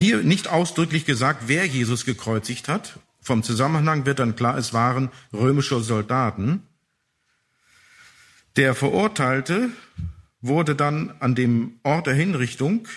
Hier nicht ausdrücklich gesagt, wer Jesus gekreuzigt hat. Vom Zusammenhang wird dann klar, es waren römische Soldaten. Der Verurteilte wurde dann an dem Ort der Hinrichtung,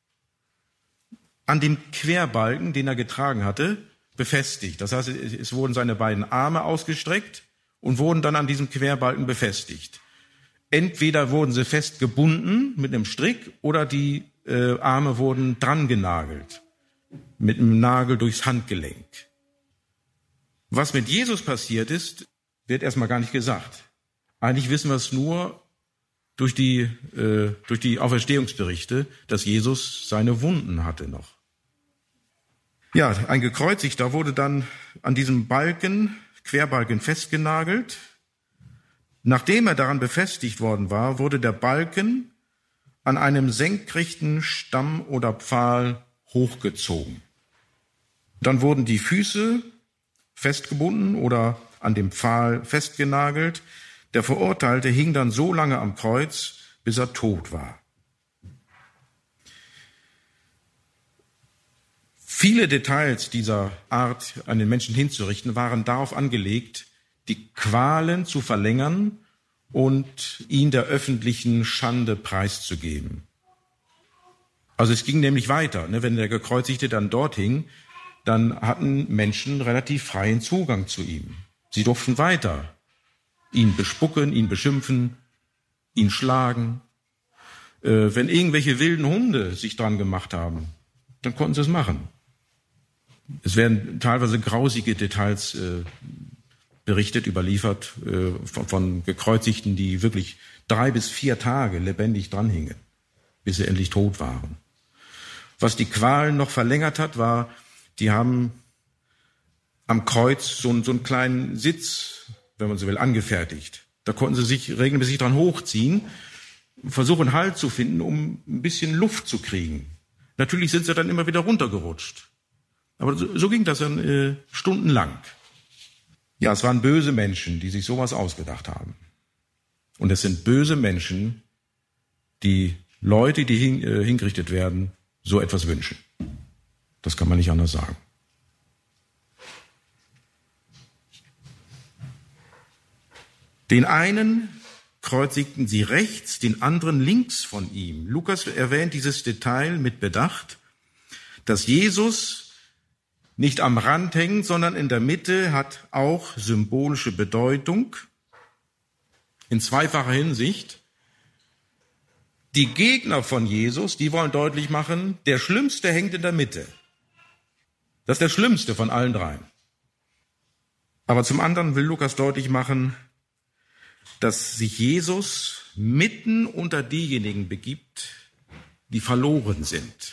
an dem Querbalken, den er getragen hatte, befestigt. Das heißt, es wurden seine beiden Arme ausgestreckt und wurden dann an diesem Querbalken befestigt. Entweder wurden sie fest gebunden mit einem Strick oder die Arme wurden dran genagelt mit einem Nagel durchs Handgelenk. Was mit Jesus passiert ist, wird erstmal gar nicht gesagt. Eigentlich wissen wir es nur durch die Auferstehungsberichte, dass Jesus seine Wunden hatte noch. Ja, ein Gekreuzigter wurde dann an diesem Querbalken festgenagelt. Nachdem er daran befestigt worden war, wurde der Balken an einem senkrechten Stamm oder Pfahl hochgezogen. Dann wurden die Füße festgebunden oder an dem Pfahl festgenagelt. Der Verurteilte hing dann so lange am Kreuz, bis er tot war. Viele Details dieser Art, einen Menschen hinzurichten, waren darauf angelegt, die Qualen zu verlängern und ihn der öffentlichen Schande preiszugeben. Also es ging nämlich weiter. Wenn der Gekreuzigte dann dort hing, dann hatten Menschen relativ freien Zugang zu ihm. Sie durften weiter ihn bespucken, ihn beschimpfen, ihn schlagen. Wenn irgendwelche wilden Hunde sich dran gemacht haben, dann konnten sie es machen. Es werden teilweise grausige Details berichtet, überliefert von Gekreuzigten, die wirklich 3 bis 4 Tage lebendig dranhingen, bis sie endlich tot waren. Was die Qualen noch verlängert hat, war, die haben am Kreuz so einen kleinen Sitz, wenn man so will, angefertigt. Da konnten sie sich regelmäßig dran hochziehen, versuchen Halt zu finden, um ein bisschen Luft zu kriegen. Natürlich sind sie dann immer wieder runtergerutscht. Aber so ging das dann stundenlang. Ja, es waren böse Menschen, die sich sowas ausgedacht haben. Und es sind böse Menschen, die Leute, die hingerichtet werden, so etwas wünschen. Das kann man nicht anders sagen. Den einen kreuzigten sie rechts, den anderen links von ihm. Lukas erwähnt dieses Detail mit Bedacht, dass Jesus nicht am Rand hängt, sondern in der Mitte, hat auch symbolische Bedeutung in zweifacher Hinsicht. Die Gegner von Jesus, die wollen deutlich machen, der Schlimmste hängt in der Mitte. Das ist der Schlimmste von allen dreien. Aber zum anderen will Lukas deutlich machen, dass sich Jesus mitten unter diejenigen begibt, die verloren sind,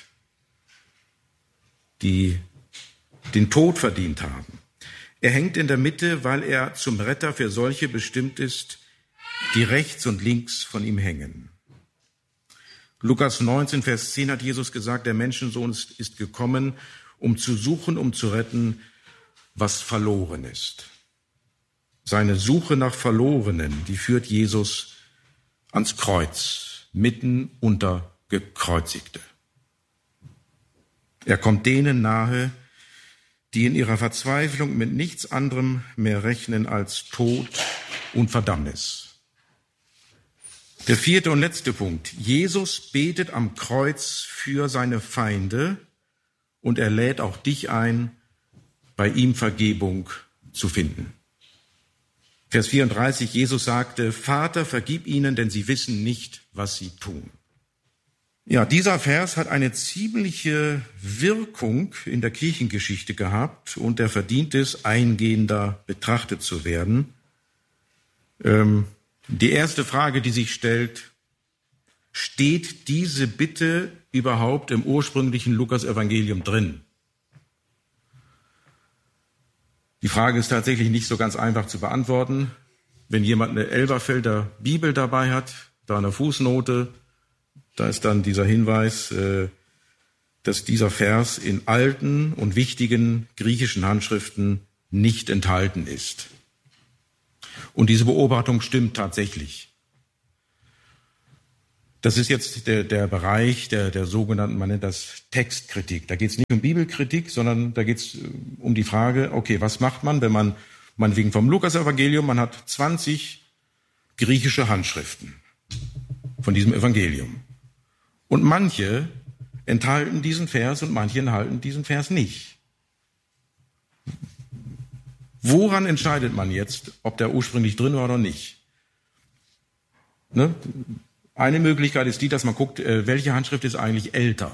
die den Tod verdient haben. Er hängt in der Mitte, weil er zum Retter für solche bestimmt ist, die rechts und links von ihm hängen. Lukas 19, Vers 10 hat Jesus gesagt, der Menschensohn ist gekommen, um zu suchen, um zu retten, was verloren ist. Seine Suche nach Verlorenen, die führt Jesus ans Kreuz, mitten unter Gekreuzigte. Er kommt denen nahe, die in ihrer Verzweiflung mit nichts anderem mehr rechnen als Tod und Verdammnis. Der 4. und letzte Punkt. Jesus betet am Kreuz für seine Feinde und er lädt auch dich ein, bei ihm Vergebung zu finden. Vers 34, Jesus sagte, Vater, vergib ihnen, denn sie wissen nicht, was sie tun. Ja, dieser Vers hat eine ziemliche Wirkung in der Kirchengeschichte gehabt und er verdient es, eingehender betrachtet zu werden. Die erste Frage, die sich stellt, steht diese Bitte überhaupt im ursprünglichen Lukas-Evangelium drin? Die Frage ist tatsächlich nicht so ganz einfach zu beantworten. Wenn jemand eine Elberfelder Bibel dabei hat, da eine Fußnote, da ist dann dieser Hinweis, dass dieser Vers in alten und wichtigen griechischen Handschriften nicht enthalten ist. Und diese Beobachtung stimmt tatsächlich. Das ist jetzt der Bereich der sogenannten, man nennt das Textkritik. Da geht es nicht um Bibelkritik, sondern da geht es um die Frage, okay, was macht man, wenn man meinetwegen vom Lukas-Evangelium, man hat 20 griechische Handschriften von diesem Evangelium. Und manche enthalten diesen Vers und manche enthalten diesen Vers nicht. Woran entscheidet man jetzt, ob der ursprünglich drin war oder nicht? Ne? Eine Möglichkeit ist die, dass man guckt, welche Handschrift ist eigentlich älter.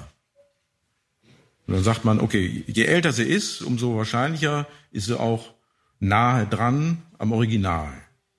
Und dann sagt man, okay, je älter sie ist, umso wahrscheinlicher ist sie auch nahe dran am Original.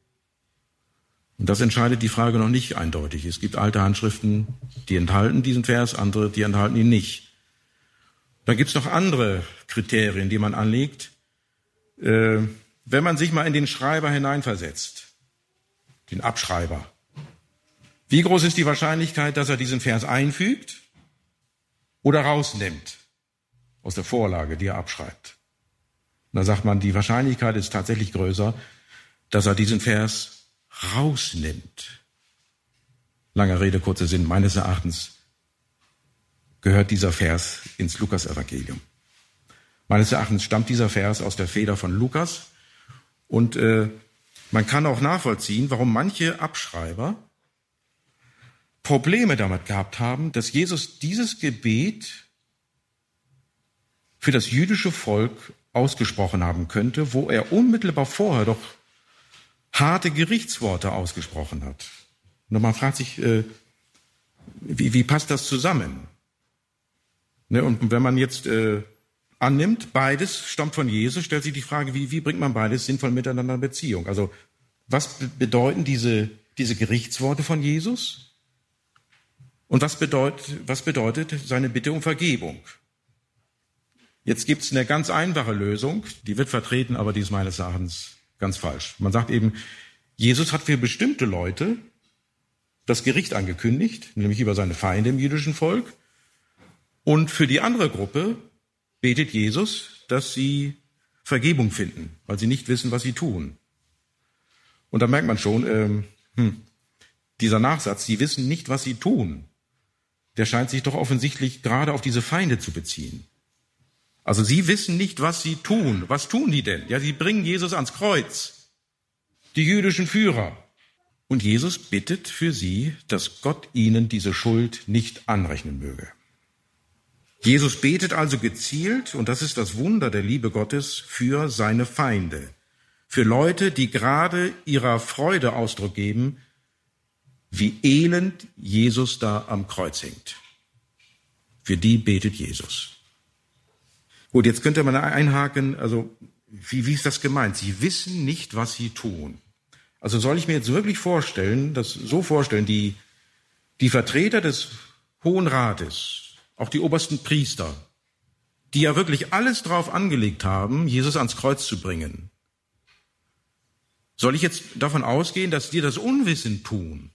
Und das entscheidet die Frage noch nicht eindeutig. Es gibt alte Handschriften, die enthalten diesen Vers, andere, die enthalten ihn nicht. Dann gibt es noch andere Kriterien, die man anlegt. Wenn man sich mal in den Schreiber hineinversetzt, den Abschreiber, wie groß ist die Wahrscheinlichkeit, dass er diesen Vers einfügt oder rausnimmt aus der Vorlage, die er abschreibt? Und da sagt man, die Wahrscheinlichkeit ist tatsächlich größer, dass er diesen Vers rausnimmt. Langer Rede, kurzer Sinn. Meines Erachtens gehört dieser Vers ins Lukas-Evangelium. Meines Erachtens stammt dieser Vers aus der Feder von Lukas. Und man kann auch nachvollziehen, warum manche Abschreiber Probleme damit gehabt haben, dass Jesus dieses Gebet für das jüdische Volk ausgesprochen haben könnte, wo er unmittelbar vorher doch harte Gerichtsworte ausgesprochen hat. Und man fragt sich, wie passt das zusammen? Ne, und wenn man jetzt annimmt, beides stammt von Jesus, stellt sich die Frage, wie bringt man beides sinnvoll miteinander in Beziehung? Also was bedeuten diese Gerichtsworte von Jesus? Und was bedeutet seine Bitte um Vergebung? Jetzt gibt es eine ganz einfache Lösung, die wird vertreten, aber die ist meines Erachtens ganz falsch. Man sagt eben, Jesus hat für bestimmte Leute das Gericht angekündigt, nämlich über seine Feinde im jüdischen Volk. Und für die andere Gruppe betet Jesus, dass sie Vergebung finden, weil sie nicht wissen, was sie tun. Und da merkt man schon, dieser Nachsatz, sie wissen nicht, was sie tun, der scheint sich doch offensichtlich gerade auf diese Feinde zu beziehen. Also sie wissen nicht, was sie tun. Was tun die denn? Ja, sie bringen Jesus ans Kreuz. Die jüdischen Führer. Und Jesus bittet für sie, dass Gott ihnen diese Schuld nicht anrechnen möge. Jesus betet also gezielt, und das ist das Wunder der Liebe Gottes, für seine Feinde. Für Leute, die gerade ihrer Freude Ausdruck geben, wie elend Jesus da am Kreuz hängt. Für die betet Jesus. Gut, jetzt könnte man einhaken, also wie ist das gemeint? Sie wissen nicht, was sie tun. Also soll ich mir jetzt wirklich vorstellen, die Vertreter des Hohen Rates, auch die obersten Priester, die ja wirklich alles drauf angelegt haben, Jesus ans Kreuz zu bringen. Soll ich jetzt davon ausgehen, dass die das unwissend tun?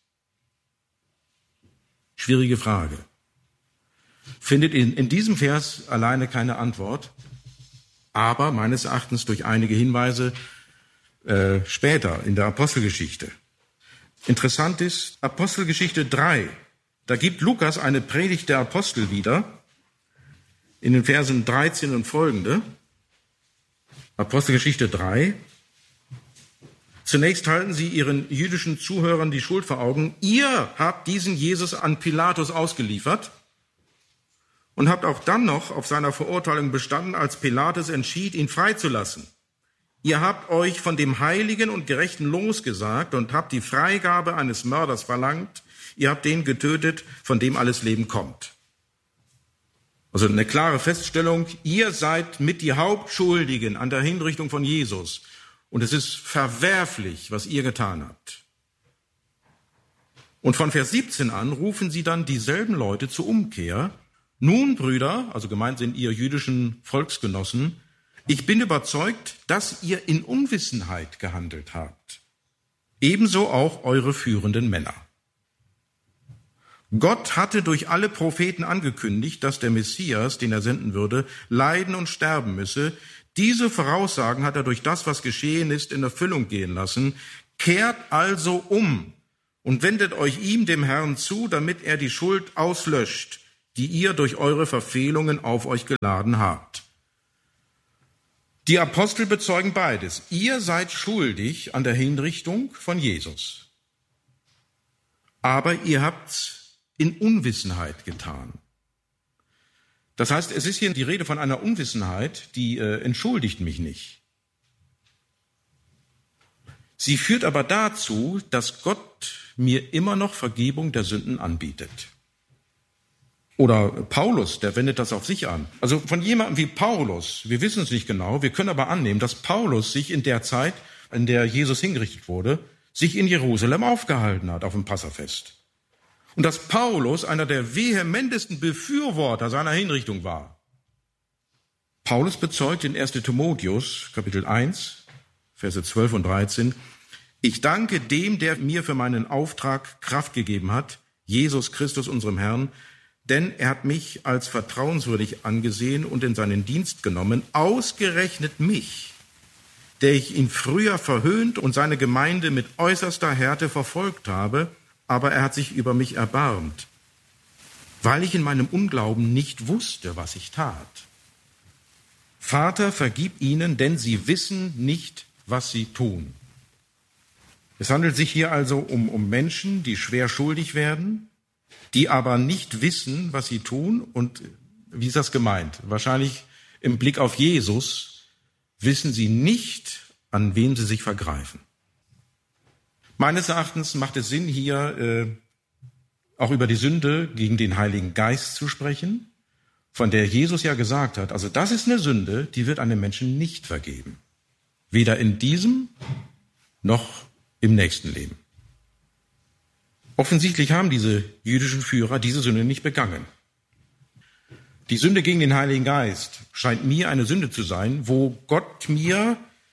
Schwierige Frage. Findet in diesem Vers alleine keine Antwort, aber meines Erachtens durch einige Hinweise später in der Apostelgeschichte. Interessant ist Apostelgeschichte 3. Da gibt Lukas eine Predigt der Apostel wieder in den Versen 13 und folgende. Apostelgeschichte 3. Zunächst halten sie ihren jüdischen Zuhörern die Schuld vor Augen. Ihr habt diesen Jesus an Pilatus ausgeliefert und habt auch dann noch auf seiner Verurteilung bestanden, als Pilatus entschied, ihn freizulassen. Ihr habt euch von dem Heiligen und Gerechten losgesagt und habt die Freigabe eines Mörders verlangt. Ihr habt den getötet, von dem alles Leben kommt. Also eine klare Feststellung, ihr seid mit die Hauptschuldigen an der Hinrichtung von Jesus. Und es ist verwerflich, was ihr getan habt. Und von Vers 17 an rufen sie dann dieselben Leute zur Umkehr. Nun, Brüder, also gemeint sind ihr jüdischen Volksgenossen, ich bin überzeugt, dass ihr in Unwissenheit gehandelt habt. Ebenso auch eure führenden Männer. Gott hatte durch alle Propheten angekündigt, dass der Messias, den er senden würde, leiden und sterben müsse. Diese Voraussagen hat er durch das, was geschehen ist, in Erfüllung gehen lassen. Kehrt also um und wendet euch ihm, dem Herrn, zu, damit er die Schuld auslöscht, die ihr durch eure Verfehlungen auf euch geladen habt. Die Apostel bezeugen beides. Ihr seid schuldig an der Hinrichtung von Jesus. Aber ihr habt's in Unwissenheit getan. Das heißt, es ist hier die Rede von einer Unwissenheit, die entschuldigt mich nicht. Sie führt aber dazu, dass Gott mir immer noch Vergebung der Sünden anbietet. Oder Paulus, der wendet das auf sich an. Also von jemandem wie Paulus, wir wissen es nicht genau, wir können aber annehmen, dass Paulus sich in der Zeit, in der Jesus hingerichtet wurde, sich in Jerusalem aufgehalten hat auf dem Passafest. Und dass Paulus einer der vehementesten Befürworter seiner Hinrichtung war. Paulus bezeugt in 1. Timotheus, Kapitel 1, Verse 12 und 13, ich danke dem, der mir für meinen Auftrag Kraft gegeben hat, Jesus Christus, unserem Herrn, denn er hat mich als vertrauenswürdig angesehen und in seinen Dienst genommen, ausgerechnet mich, der ich ihn früher verhöhnt und seine Gemeinde mit äußerster Härte verfolgt habe, aber er hat sich über mich erbarmt, weil ich in meinem Unglauben nicht wusste, was ich tat. Vater, vergib ihnen, denn sie wissen nicht, was sie tun. Es handelt sich hier also um Menschen, die schwer schuldig werden, die aber nicht wissen, was sie tun. Und wie ist das gemeint? Wahrscheinlich im Blick auf Jesus wissen sie nicht, an wem sie sich vergreifen. Meines Erachtens macht es Sinn, hier auch über die Sünde gegen den Heiligen Geist zu sprechen, von der Jesus ja gesagt hat, also das ist eine Sünde, die wird einem Menschen nicht vergeben. Weder in diesem noch im nächsten Leben. Offensichtlich haben diese jüdischen Führer diese Sünde nicht begangen. Die Sünde gegen den Heiligen Geist scheint mir eine Sünde zu sein, wo Gott mir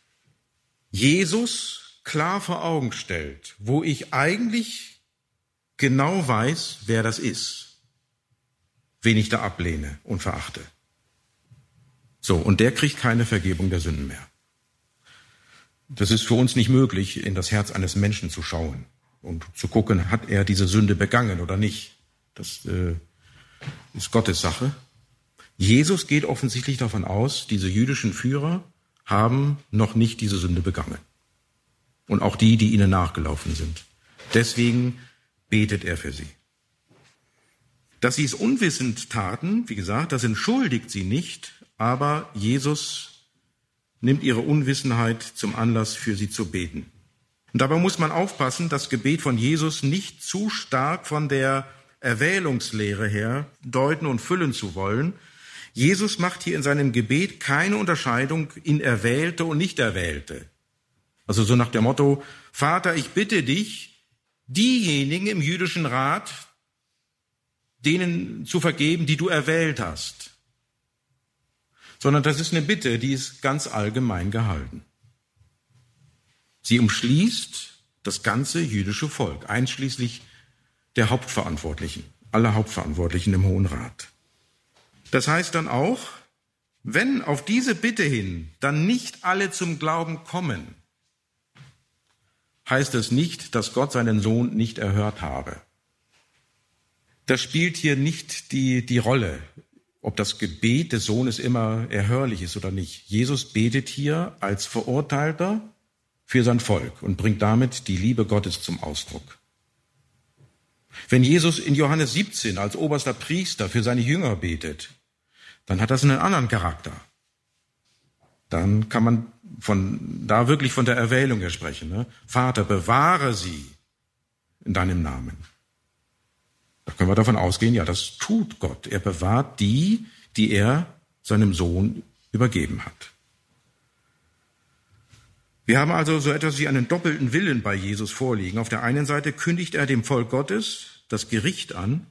Jesus klar vor Augen stellt, wo ich eigentlich genau weiß, wer das ist, wen ich da ablehne und verachte. So, und der kriegt keine Vergebung der Sünden mehr. Das ist für uns nicht möglich, in das Herz eines Menschen zu schauen und zu gucken, hat er diese Sünde begangen oder nicht. Das ist Gottes Sache. Jesus geht offensichtlich davon aus, diese jüdischen Führer haben noch nicht diese Sünde begangen. Und auch die, die ihnen nachgelaufen sind. Deswegen betet er für sie. Dass sie es unwissend taten, wie gesagt, das entschuldigt sie nicht, aber Jesus nimmt ihre Unwissenheit zum Anlass, für sie zu beten. Und dabei muss man aufpassen, das Gebet von Jesus nicht zu stark von der Erwählungslehre her deuten und füllen zu wollen. Jesus macht hier in seinem Gebet keine Unterscheidung in Erwählte und Nicht-Erwählte. Also so nach dem Motto, Vater, ich bitte dich, diejenigen im jüdischen Rat, denen zu vergeben, die du erwählt hast. Sondern das ist eine Bitte, die ist ganz allgemein gehalten. Sie umschließt das ganze jüdische Volk, einschließlich der Hauptverantwortlichen, aller Hauptverantwortlichen im Hohen Rat. Das heißt dann auch, wenn auf diese Bitte hin dann nicht alle zum Glauben kommen, heißt es nicht, dass Gott seinen Sohn nicht erhört habe. Das spielt hier nicht die Rolle, ob das Gebet des Sohnes immer erhörlich ist oder nicht. Jesus betet hier als Verurteilter für sein Volk und bringt damit die Liebe Gottes zum Ausdruck. Wenn Jesus in Johannes 17 als oberster Priester für seine Jünger betet, dann hat das einen anderen Charakter. Dann kann man wirklich von der Erwählung her sprechen. Ne? Vater, bewahre sie in deinem Namen. Da können wir davon ausgehen, ja, das tut Gott. Er bewahrt die er seinem Sohn übergeben hat. Wir haben also so etwas wie einen doppelten Willen bei Jesus vorliegen. Auf der einen Seite kündigt er dem Volk Gottes das Gericht an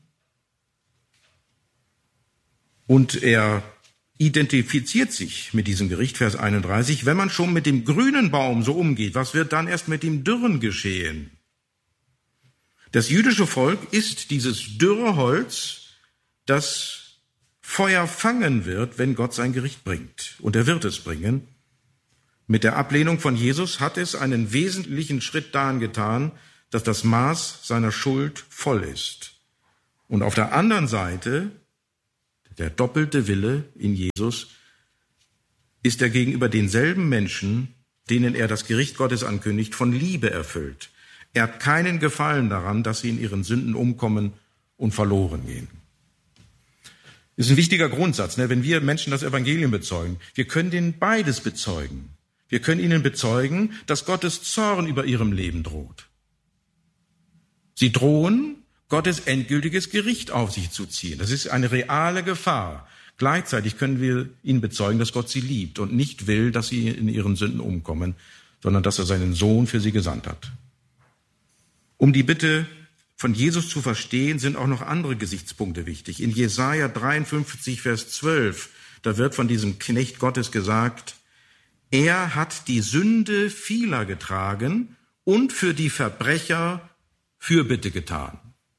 und er identifiziert sich mit diesem Gericht, Vers 31. Wenn man schon mit dem grünen Baum so umgeht, was wird dann erst mit dem dürren geschehen? Das jüdische Volk ist dieses dürre Holz, das Feuer fangen wird, wenn Gott sein Gericht bringt. Und er wird es bringen. Mit der Ablehnung von Jesus hat es einen wesentlichen Schritt dahin getan, dass das Maß seiner Schuld voll ist. Und auf der anderen Seite, der doppelte Wille in Jesus, ist er gegenüber denselben Menschen, denen er das Gericht Gottes ankündigt, von Liebe erfüllt. Er hat keinen Gefallen daran, dass sie in ihren Sünden umkommen und verloren gehen. Das ist ein wichtiger Grundsatz, wenn wir Menschen das Evangelium bezeugen. Wir können denen beides bezeugen. Wir können ihnen bezeugen, dass Gottes Zorn über ihrem Leben droht. Sie drohen, Gottes endgültiges Gericht auf sich zu ziehen. Das ist eine reale Gefahr. Gleichzeitig können wir ihnen bezeugen, dass Gott sie liebt und nicht will, dass sie in ihren Sünden umkommen, sondern dass er seinen Sohn für sie gesandt hat. Um die Bitte von Jesus zu verstehen, sind auch noch andere Gesichtspunkte wichtig. In Jesaja 53, Vers 12, da wird von diesem Knecht Gottes gesagt, er hat die Sünde vieler getragen und für die Verbrecher Fürbitte getan.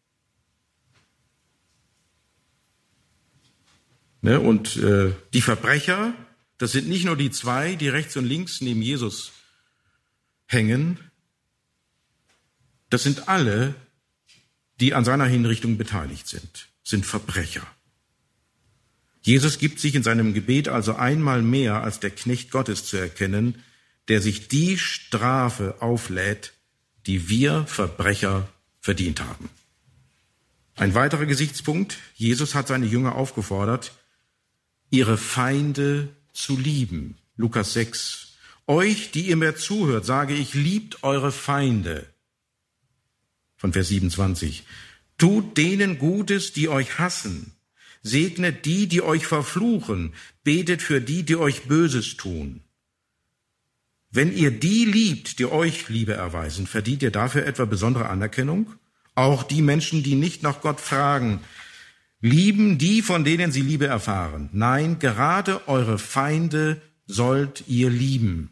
Und die Verbrecher, das sind nicht nur die zwei, die rechts und links neben Jesus hängen, das sind alle, die an seiner Hinrichtung beteiligt sind Verbrecher. Jesus gibt sich in seinem Gebet also einmal mehr als der Knecht Gottes zu erkennen, der sich die Strafe auflädt, die wir Verbrecher verdient haben. Ein weiterer Gesichtspunkt, Jesus hat seine Jünger aufgefordert, ihre Feinde zu lieben. Lukas 6. Euch, die ihr mir zuhört, sage ich, liebt eure Feinde. Von Vers 27. Tut denen Gutes, die euch hassen. Segnet die, die euch verfluchen. Betet für die, die euch Böses tun. Wenn ihr die liebt, die euch Liebe erweisen, verdient ihr dafür etwa besondere Anerkennung? Auch die Menschen, die nicht nach Gott fragen, lieben die, von denen sie Liebe erfahren. Nein, gerade eure Feinde sollt ihr lieben.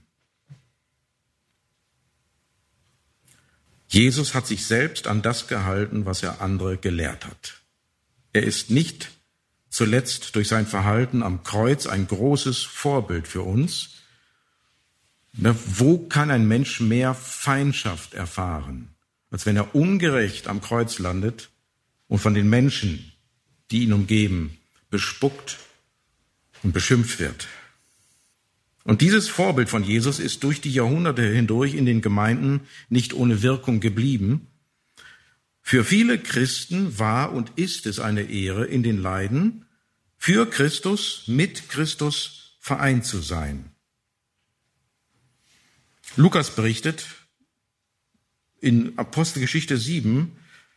Jesus hat sich selbst an das gehalten, was er andere gelehrt hat. Er ist nicht zuletzt durch sein Verhalten am Kreuz ein großes Vorbild für uns. Wo kann ein Mensch mehr Feindschaft erfahren, als wenn er ungerecht am Kreuz landet und von den Menschen, die ihn umgeben, bespuckt und beschimpft wird? Und dieses Vorbild von Jesus ist durch die Jahrhunderte hindurch in den Gemeinden nicht ohne Wirkung geblieben. Für viele Christen war und ist es eine Ehre, in den Leiden für Christus, mit Christus vereint zu sein. Lukas berichtet in Apostelgeschichte 7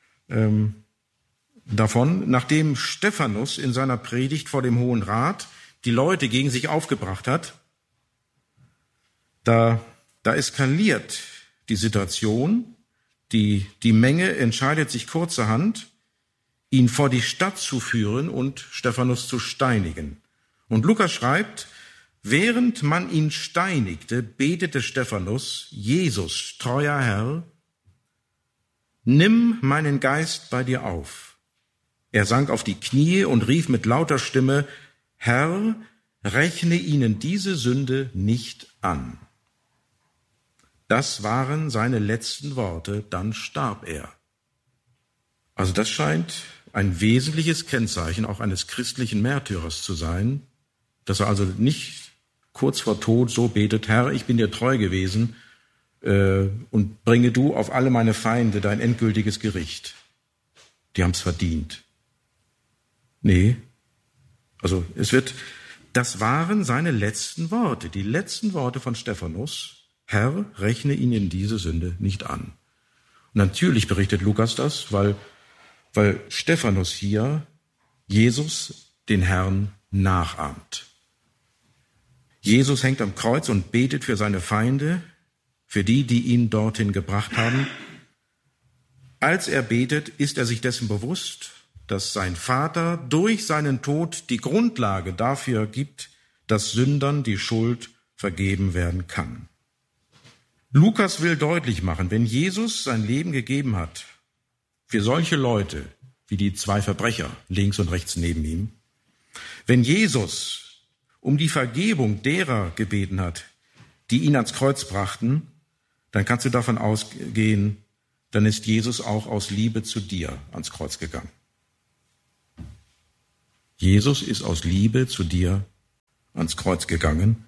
davon, nachdem Stephanus in seiner Predigt vor dem Hohen Rat die Leute gegen sich aufgebracht hat. Da eskaliert die Situation, die Menge entscheidet sich kurzerhand, ihn vor die Stadt zu führen und Stephanus zu steinigen. Und Lukas schreibt, während man ihn steinigte, betete Stephanus, Jesus, treuer Herr, nimm meinen Geist bei dir auf. Er sank auf die Knie und rief mit lauter Stimme, Herr, rechne ihnen diese Sünde nicht an. Das waren seine letzten Worte, dann starb er. Also das scheint ein wesentliches Kennzeichen auch eines christlichen Märtyrers zu sein, dass er also nicht kurz vor Tod so betet, Herr, ich bin dir treu gewesen und bringe du auf alle meine Feinde dein endgültiges Gericht. Die haben es verdient. Nee, also das waren seine letzten Worte, die letzten Worte von Stephanus. Herr, rechne ihnen diese Sünde nicht an. Und natürlich berichtet Lukas das, weil Stephanus hier Jesus, den Herrn, nachahmt. Jesus hängt am Kreuz und betet für seine Feinde, für die ihn dorthin gebracht haben. Als er betet, ist er sich dessen bewusst, dass sein Vater durch seinen Tod die Grundlage dafür gibt, dass Sündern die Schuld vergeben werden kann. Lukas will deutlich machen, wenn Jesus sein Leben gegeben hat für solche Leute, wie die zwei Verbrecher links und rechts neben ihm, wenn Jesus um die Vergebung derer gebeten hat, die ihn ans Kreuz brachten, dann kannst du davon ausgehen, dann ist Jesus auch aus Liebe zu dir ans Kreuz gegangen. Jesus ist aus Liebe zu dir ans Kreuz gegangen.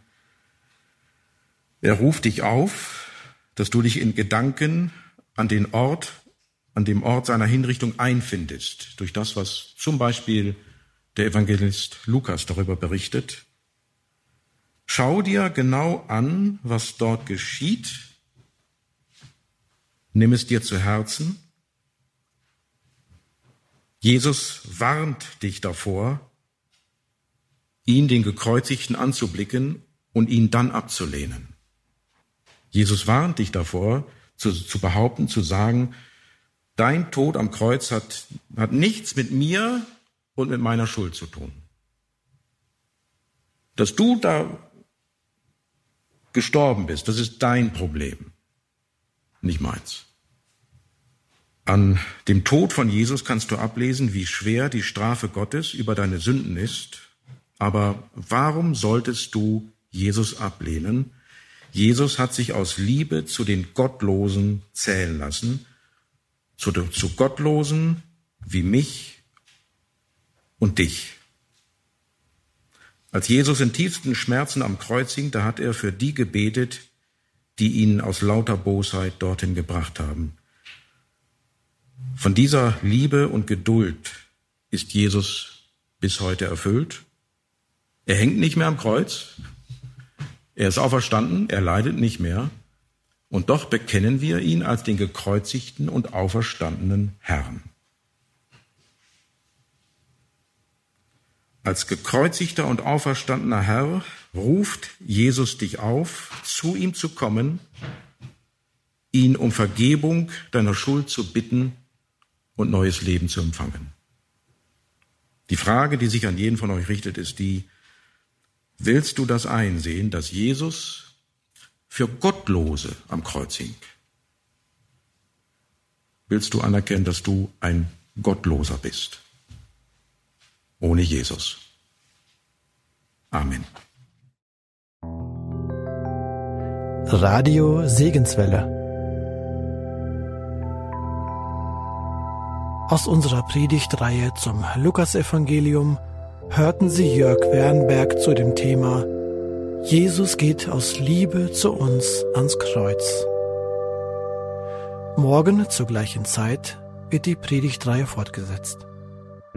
Er ruft dich auf, dass du dich in Gedanken an dem Ort seiner Hinrichtung einfindest, durch das, was zum Beispiel der Evangelist Lukas darüber berichtet. Schau dir genau an, was dort geschieht. Nimm es dir zu Herzen. Jesus warnt dich davor, ihn, den Gekreuzigten, anzublicken und ihn dann abzulehnen. Jesus warnt dich davor, zu behaupten, zu sagen, dein Tod am Kreuz hat nichts mit mir und mit meiner Schuld zu tun. Dass du da gestorben bist, das ist dein Problem, nicht meins. An dem Tod von Jesus kannst du ablesen, wie schwer die Strafe Gottes über deine Sünden ist. Aber warum solltest du Jesus ablehnen? Jesus hat sich aus Liebe zu den Gottlosen zählen lassen, zu Gottlosen wie mich und dich. Als Jesus in tiefsten Schmerzen am Kreuz hing, da hat er für die gebetet, die ihn aus lauter Bosheit dorthin gebracht haben. Von dieser Liebe und Geduld ist Jesus bis heute erfüllt. Er hängt nicht mehr am Kreuz, er ist auferstanden, er leidet nicht mehr, und doch bekennen wir ihn als den gekreuzigten und auferstandenen Herrn. Als gekreuzigter und auferstandener Herr ruft Jesus dich auf, zu ihm zu kommen, ihn um Vergebung deiner Schuld zu bitten und neues Leben zu empfangen. Die Frage, die sich an jeden von euch richtet, ist die: Willst du das einsehen, dass Jesus für Gottlose am Kreuz hing? Willst du anerkennen, dass du ein Gottloser bist? Ohne Jesus. Amen. Radio Segenswelle. Aus unserer Predigtreihe zum Lukasevangelium hörten Sie Jörg Wernberg zu dem Thema Jesus geht aus Liebe zu uns ans Kreuz. Morgen zur gleichen Zeit wird die Predigtreihe fortgesetzt.